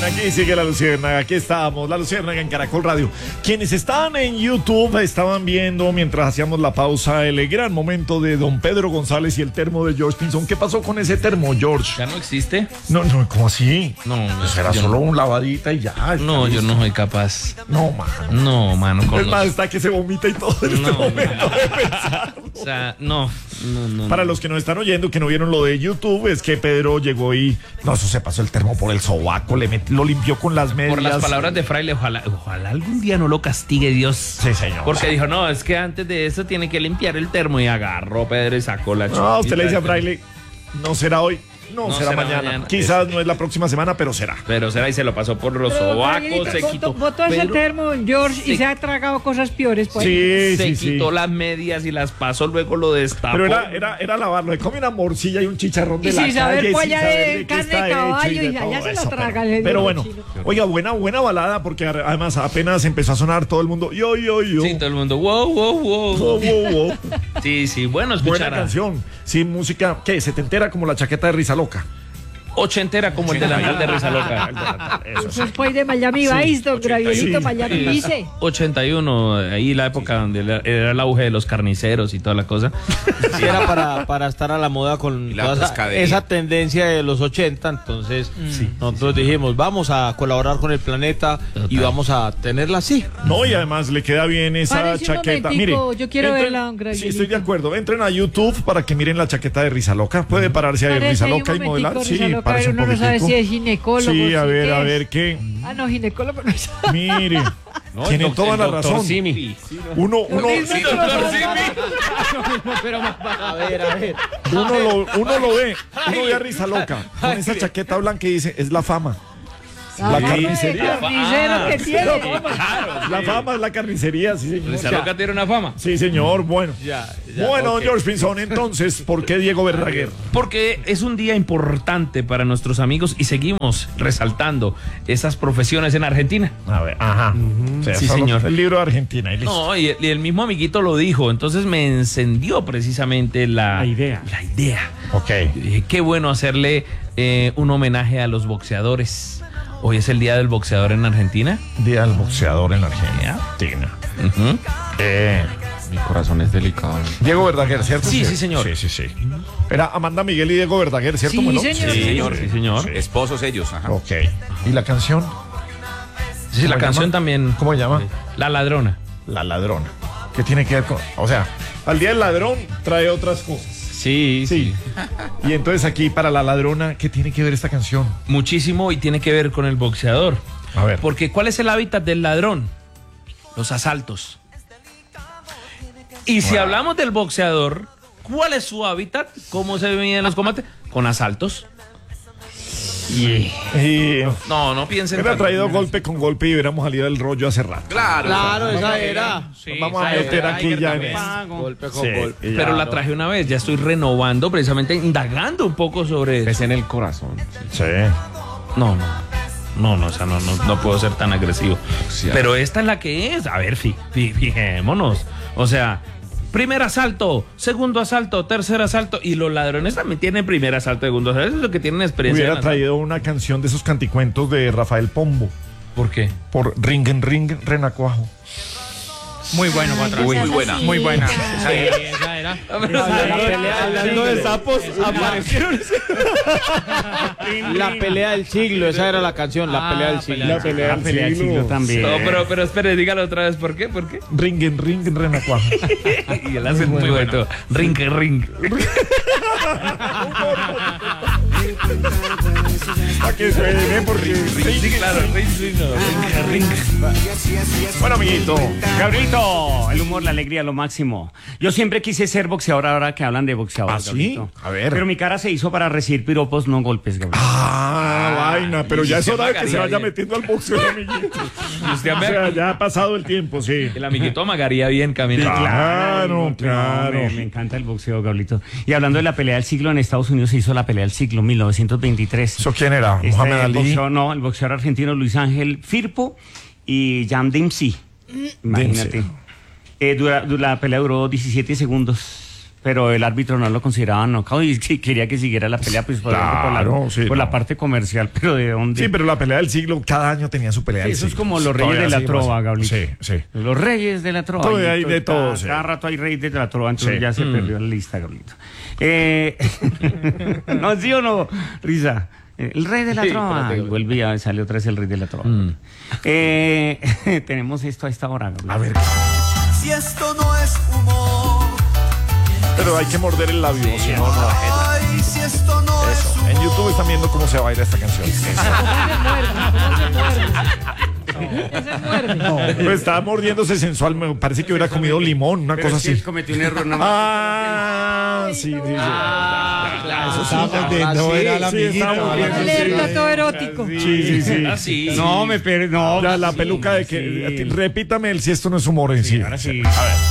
Bueno, aquí sigue la Luciérnaga, aquí estamos, la Luciérnaga en Caracol Radio. Quienes estaban en YouTube estaban viendo, mientras hacíamos la pausa, el gran momento de don Pedro González y el termo de George Pinzón. ¿Qué pasó con ese termo, George? ¿Ya no existe? No, ¿cómo así? No, pues era solo un lavadita y ya. No, yo no soy capaz. No, mano. No, mano. Es más, está que se vomita y todo en este momento de pensar. O sea, no. Para los que nos están oyendo, que no vieron lo de YouTube, es que Pedro llegó y... No, eso se pasó el termo por el sobaco, lo limpió con las medias. Por las palabras de Fraile, ojalá algún día no lo castigue Dios. Sí, señor. Porque dijo, no, es que antes de eso tiene que limpiar el termo, y agarró Pedro y sacó la chiquita. No, usted le dice a Fraile, no será hoy. No, será mañana. Quizás no es la próxima semana, pero será. Pero será, y se lo pasó por los sobacos, se quitó. Botó ese termo, George, y se ha tragado cosas peores. Pues. Sí, se quitó las medias y las pasó, luego lo destapó. Pero era lavarlo. Le come una morcilla y un chicharrón de y la sin calle. Saber polla de carne de caballo, y allá se lo traga. Pero bueno, oiga, buena balada, porque además apenas empezó a sonar todo el mundo. Yo. Sí, todo el mundo, wow. Sí, bueno, escuchar. Buena canción. Sí, música, ¿qué? ¿Setentera como la chaqueta de Risa Loca? Ochentera como el delantal de Risa Loca. Eso fue de Miami Vice, don Gravielito, Miami Vice. 81, ahí la época donde era el auge de los carniceros y toda la cosa. Sí, era para estar a la moda con toda esa tendencia de los 80, entonces nosotros dijimos, vamos a colaborar con el planeta. Total. Y vamos a tenerla así. No, y además le queda bien esa chaqueta. Mire, yo quiero verla, don Gravielito. Sí, estoy de acuerdo. Entren a YouTube para que miren la chaqueta de Risa Loca. Puede pararse ahí Risa Loca y modelar. Sí, parece un uno no sabe si es ginecólogo. Sí, a ver qué. No, ginecólogo no sabe. Mire, no, tiene toda la razón. Simi. Uno lo ve a Risa Loca con esa chaqueta blanca y dice, es la fama. La carnicería. Carnicero que tiene. La fama es la carnicería, sí, señor. ¿Risa Loca tiene una fama? Sí, señor, bueno. Bueno, okay. George Pinzón, entonces, ¿por qué Diego Verdaguer? Porque es un día importante para nuestros amigos y seguimos resaltando esas profesiones en Argentina. A ver, ajá. Sí, señor. El libro de Argentina. No, y el mismo amiguito lo dijo, entonces me encendió precisamente la idea. Ok. Qué bueno hacerle un homenaje a los boxeadores. Hoy es el día del boxeador en Argentina. Día del boxeador en Argentina. Mi corazón es delicado. Diego Verdaguer, ¿cierto? Sí, señor. Sí. Era Amanda Miguel y Diego Verdaguer, ¿cierto? Sí, señor. Esposos ellos, ajá. Ok. ¿Y la canción? Sí, la canción también. ¿Cómo se llama? La Ladrona. La Ladrona. ¿Qué tiene que ver con...? O sea, al día del ladrón trae otras cosas. Sí. Y entonces aquí para La Ladrona, ¿qué tiene que ver esta canción? Muchísimo, y tiene que ver con el boxeador. A ver. Porque ¿cuál es el hábitat del ladrón? Los asaltos. Y si hablamos del boxeador, ¿cuál es su hábitat? ¿Cómo se miden los combates? Con asaltos. No piensen. Hubiera traído golpe con golpe y hubiéramos salido del rollo hace rato. Claro, esa era. Sí, vamos a meter aquí ya en golpe con golpe. Pero la traje una vez, ya estoy renovando, precisamente indagando un poco sobre eso. Es en el corazón. Sí. No, o sea, no puedo ser tan agresivo. Pero esta es la que es. A ver, fijémonos. O sea, primer asalto, segundo asalto, tercer asalto. Y los ladrones también tienen primer asalto, segundo asalto. Eso es lo que tienen experiencia. Hubiera traído una canción de esos canticuentos de Rafael Pombo. ¿Por qué? Por Ring en Ring, Renacuajo. Muy bueno, muy buena. Esa era. Hablando de sapos, aparecieron. La pelea del siglo, esa era la canción, la pelea del siglo. La pelea del siglo también. No, pero espere, dígalo otra vez, ¿por qué? Ring en Ring, Renacuajo. Y él hace muy bueno. Ring en Ring. Para que suene, porque ring. Bueno, amiguito. Gabrielito, el humor, la alegría, lo máximo. Yo siempre quise ser boxeador, ahora que hablan de boxeador. ¿Ah, sí? A ver. Pero mi cara se hizo para recibir piropos, no golpes, Gabriel. Vaina, pero ya es hora de que se vaya metiendo al boxeo, amiguito. O sea, ya ha pasado el tiempo, sí. El amiguito amagaría bien caminando. Claro. Me encanta el boxeo, Gabrielito. Y hablando de la pelea del siglo, en Estados Unidos se hizo la pelea del siglo, 1923. ¿Eso quién era? ¿Mohamed Ali? El boxeador argentino Luis Ángel Firpo y Jan Dempsey. Imagínate. La pelea duró 17 segundos. pero el árbitro no lo consideraba knockout y sí, quería que siguiera la pelea pues, por la parte comercial, pero ¿de dónde? Sí, pero la pelea del siglo, cada año tenía su pelea del siglo. Eso es como los reyes de la trova, Gablito. Sí. Los reyes de la trova. Todo hay de todo. Cada rato hay reyes de la trova, entonces ya se perdió la lista, Gablito. ¿No, sí o no, Risa? El rey de la trova. Y volvía, salió otra vez el rey de la trova. Tenemos esto a esta hora, Gablito. A ver. Si esto no es humor. Pero hay que morder el labio, si no, no. Ay, si esto no es Eso. humor. En YouTube están viendo cómo se baila esta canción. Pues estaba mordiéndose sensual, me parece que hubiera comido limón, una cosa así. Cometí un error. Sí. Eso sí, no era la amiguita. Todo erótico. Sí. No, no. Ya la peluca de que repítame el si esto no es humor en sí. Ahora sí. A ver.